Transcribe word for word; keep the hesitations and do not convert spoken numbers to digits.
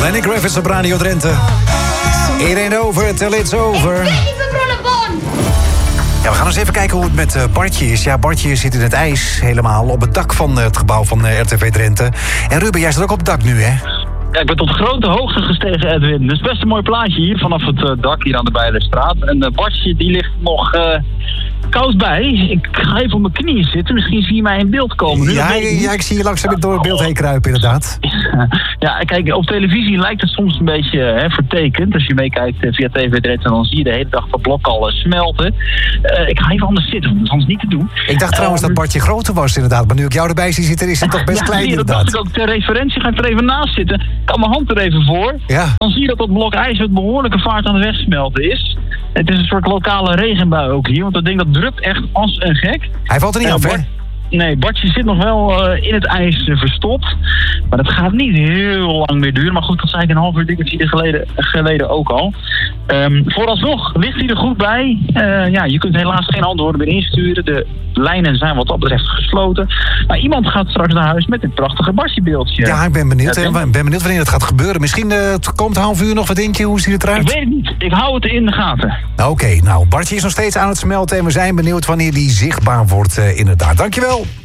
Lenny Kravitz op Radio Drenthe. It ain't over till it's over. Ik weet niet meer Bronnebon. Ja, we gaan eens even kijken hoe het met uh, Bartje is. Ja, Bartje zit in het ijs helemaal op het dak van uh, het gebouw van uh, R T V Drenthe. En Ruben, jij staat ook op het dak nu, hè? Ja, ik ben tot grote hoogte gestegen, Edwin. Dus best een mooi plaatje hier vanaf het uh, dak hier aan de Bijlerstraat. En uh, Bartje die ligt nog uh, koud bij. Ik ga even op mijn knieën zitten. Misschien zie je mij in beeld komen. Nu, ja, ja, ik zie je langzaam door het beeld heen kruipen, inderdaad. Ja, kijk, op televisie lijkt het soms een beetje hè, vertekend. Als je meekijkt uh, via T V Drenthe, dan zie je de hele dag dat blok al uh, smelten. Uh, ik ga even anders zitten, want dat is anders niet te doen. Ik dacht trouwens um, dat Bartje groter was, inderdaad. Maar nu ik jou erbij zie zitten, is het toch best ja, klein, je, inderdaad. Dat dacht ik ook ter referentie. Ga ik er even naast zitten. Ik kan mijn hand er even voor. Ja. Dan zie je dat dat blok ijs met behoorlijke vaart aan het wegsmelten is. Het is een soort lokale regenbui ook hier, want dat ding dat drupt echt als een gek. Hij valt er niet ja, af, hè? Bart, nee, Bartje zit nog wel uh, in het ijs uh, verstopt. Maar dat gaat niet heel lang meer duren. Maar goed, dat zei ik een half uur dingetje geleden, geleden ook al. Um, vooralsnog ligt hij er goed bij. Uh, ja, je kunt helaas geen antwoorden meer insturen. De lijnen zijn wat dat betreft gesloten. Maar iemand gaat straks naar huis met dit prachtige Bartje-beeldje. Ja, ik ben benieuwd. Ik ben benieuwd wanneer het gaat gebeuren. Misschien uh, het komt half uur nog wat eentje. Hoe ziet het eruit? Ik weet het niet. Ik hou het in de gaten. Oké, okay, nou, Bartje is nog steeds aan het smelten. En we zijn benieuwd wanneer die zichtbaar wordt, uh, inderdaad. Dankjewel.